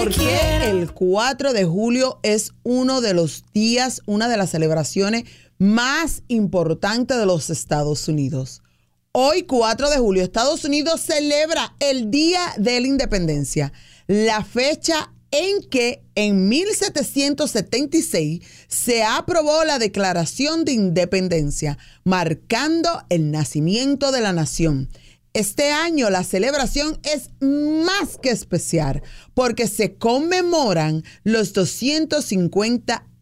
Porque el 4 de julio es uno de los días, una de las celebraciones más importantes de los Estados Unidos. Hoy, 4 de julio, Estados Unidos celebra el Día de la Independencia, la fecha en que en 1776 se aprobó la Declaración de Independencia, marcando el nacimiento de la nación. Este año la celebración es más que especial porque se conmemoran los 250